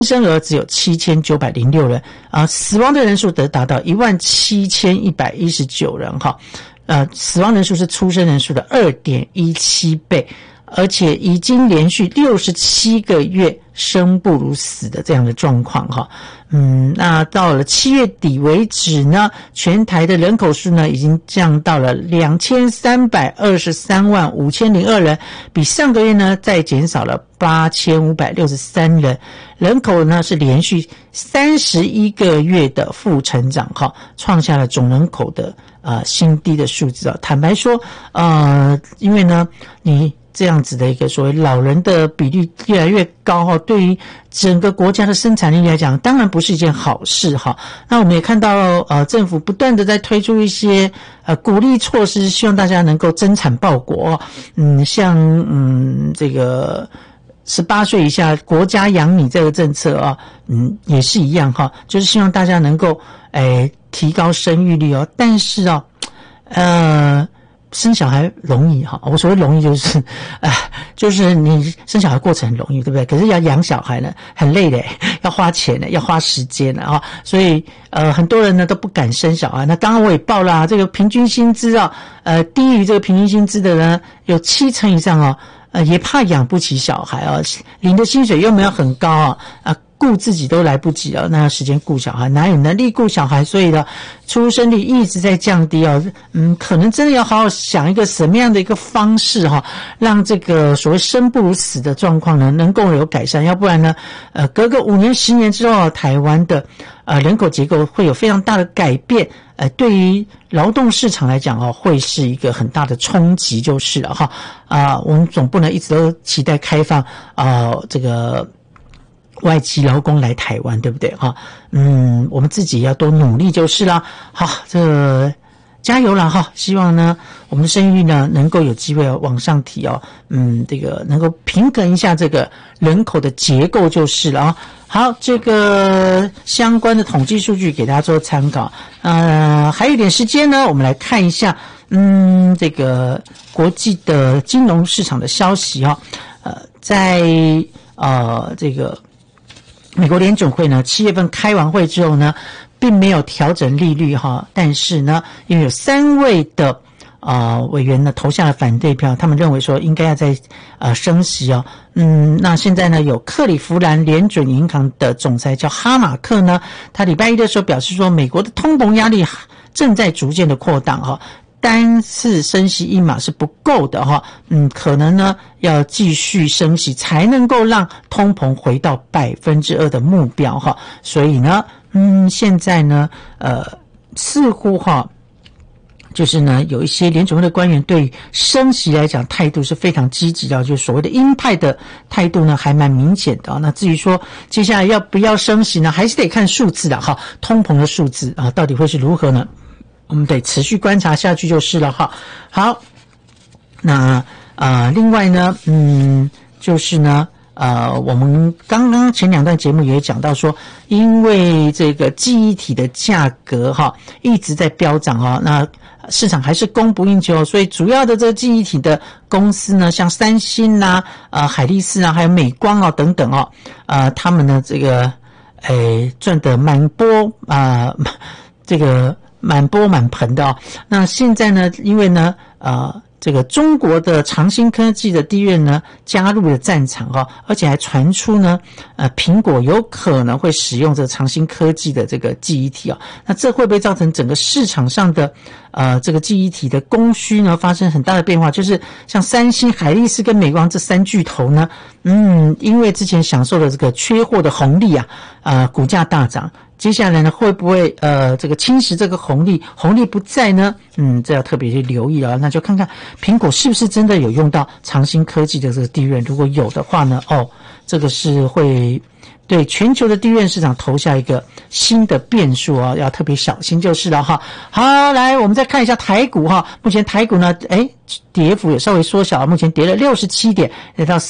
生儿只有7906人死亡的人数达到17119人哈，死亡人数是出生人数的 2.17 倍，而且已经连续67个月生不如死的这样的状况哈。那到了7月底为止呢，全台的人口数呢已经降到了2323万5002人，比上个月呢再减少了8563人，人口呢是连续31个月的负成长哈，创下了总人口的新低的数字坦白说因为呢你这样子的一个所谓老人的比例越来越高对于整个国家的生产力来讲当然不是一件好事那我们也看到政府不断的在推出一些鼓励措施，希望大家能够增产报国像这个18岁以下国家养你这个政策也是一样就是希望大家能够提高生育率但是生小孩容易我所谓容易就是你生小孩过程很容易对不对？可是要养小孩呢很累的要花钱的要花时间的所以很多人呢都不敢生小孩。那刚刚我也报了这个平均薪资低于这个平均薪资的人有70%以上也怕养不起小孩领的薪水又没有很高顾自己都来不及那时间顾小孩哪有能力顾小孩，所以呢出生率一直在降低可能真的要好好想一个什么样的一个方式让这个所谓生不如死的状况呢能够有改善，要不然呢隔个5年10年之后台湾的人口结构会有非常大的改变，对于劳动市场来讲会是一个很大的冲击就是了我们总不能一直都期待开放这个外籍劳工来台湾对不对我们自己要多努力就是了。好，这加油了希望呢我们的生育率呢能够有机会往上提这个能够平衡一下这个人口的结构就是了好，这个相关的统计数据给大家做参考还有一点时间呢，我们来看一下这个国际的金融市场的消息在这个美国联准会呢7月份开完会之后呢并没有调整利率但是呢因为有3位的委员呢投下了反对票，他们认为说应该要再升息那现在呢有克利夫兰联准银行的总裁叫哈马克呢，他礼拜一的时候表示说美国的通膨压力正在逐渐的扩大单次升息1码是不够的可能呢要继续升息才能够让通膨回到 2% 的目标所以呢现在呢似乎就是呢有一些联准会的官员对升息来讲态度是非常积极的，就是所谓的鹰派的态度呢还蛮明显的那至于说接下来要不要升息呢还是得看数字的通膨的数字到底会是如何呢，我们得持续观察下去就是了好，那另外呢就是呢我们刚刚前2段节目也讲到说，因为这个记忆体的价格一直在飙涨那市场还是供不应求，所以主要的这个记忆体的公司呢，像三星海力士还有美光等等他们呢这个赚得满钵这个满钵满盆的那现在呢因为呢这个中国的长兴科技的地院呢加入了战场而且还传出呢苹果有可能会使用这个长兴科技的这个记忆体那这会不会造成整个市场上的这个记忆体的供需呢发生很大的变化，就是像三星、海力士跟美光这3巨头呢因为之前享受了这个缺货的红利股价大涨，接下来呢会不会这个侵蚀这个红利不在呢这要特别去留意那就看看苹果是不是真的有用到长兴科技的这个地院，如果有的话呢这个是会对全球的地院市场投下一个新的变数要特别小心就是了好，来我们再看一下台股目前台股呢跌幅也稍微缩小，目前跌了67点，来到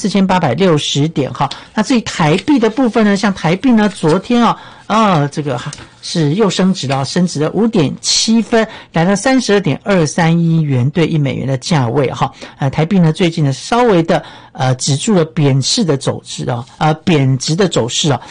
44860点那至于台币的部分呢，像台币呢昨天这个是又升值了5.7分，来到32.231元对1美元的价位台币呢最近呢稍微的止住了贬值的走势贬值的走势啊，